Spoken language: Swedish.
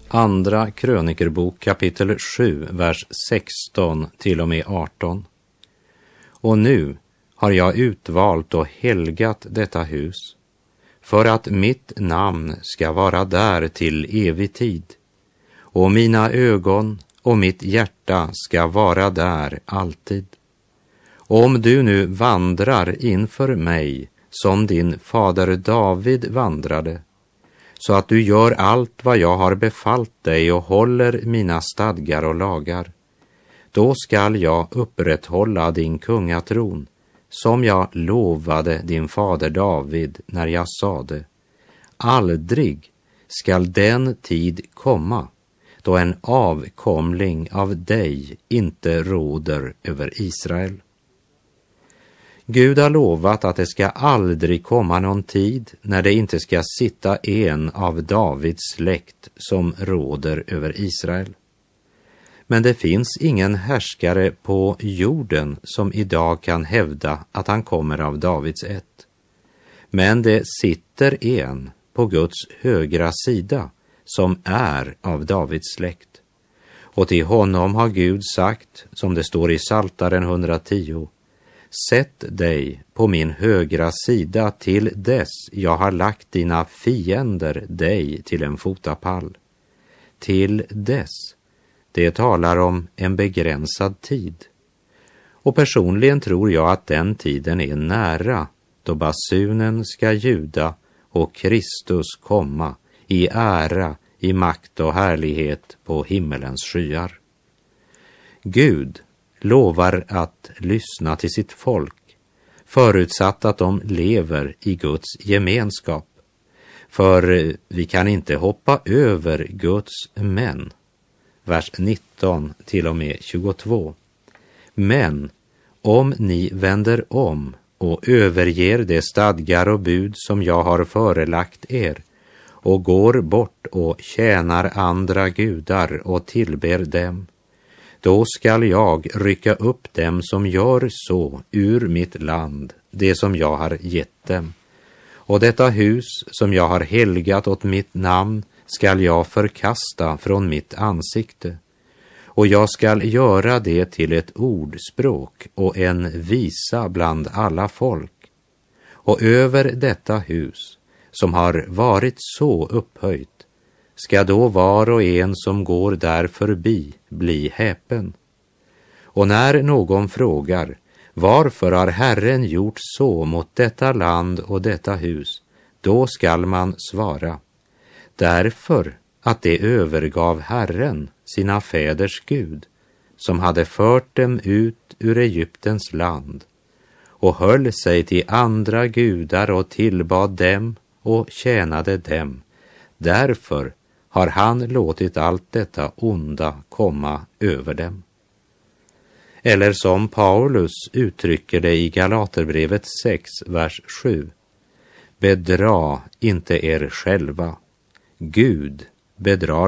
Andra krönikerbok kapitel 7, vers 16 till och med 18. Och nu har jag utvalt och helgat detta hus, för att mitt namn ska vara där till evig tid, och mina ögon och mitt hjärta ska vara där alltid. Om du nu vandrar inför mig som din fader David vandrade, så att du gör allt vad jag har befallt dig och håller mina stadgar och lagar, då skall jag upprätthålla din kungatron, som jag lovade din fader David när jag sade: aldrig skall den tid komma då en avkomling av dig inte råder över Israel. Gud har lovat att det ska aldrig komma någon tid när det inte ska sitta en av Davids släkt som råder över Israel. Men det finns ingen härskare på jorden som idag kan hävda att han kommer av Davids ett. Men det sitter en på Guds högra sida som är av Davids släkt. Och till honom har Gud sagt, som det står i Psaltaren 110: sätt dig på min högra sida till dess jag har lagt dina fiender dig till en fotapall. Till dess, det talar om en begränsad tid. Och personligen tror jag att den tiden är nära, då basunen ska ljuda och Kristus komma i ära, i makt och härlighet på himmelens skyar. Gud lovar att lyssna till sitt folk, förutsatt att de lever i Guds gemenskap. För vi kan inte hoppa över Guds män. Vers 19 till och med 22. Men om ni vänder om och överger de stadgar och bud som jag har förelagt er och går bort och tjänar andra gudar och tillber dem, då skall jag rycka upp dem som gör så ur mitt land, det som jag har gett dem. Och detta hus som jag har helgat åt mitt namn skall jag förkasta från mitt ansikte. Och jag skall göra det till ett ordspråk och en visa bland alla folk. Och över detta hus, som har varit så upphöjt, ska då var och en som går där förbi bli häpen. Och när någon frågar: varför har Herren gjort så mot detta land och detta hus? Då skall man svara: därför att det övergav Herren, sina fäders Gud, som hade fört dem ut ur Egyptens land, och höll sig till andra gudar och tillbad dem och tjänade dem. Därför har han låtit allt detta onda komma över dem. Eller som Paulus uttrycker det i Galaterbrevet 6, vers 7: bedra inte er själva. Gud bedrar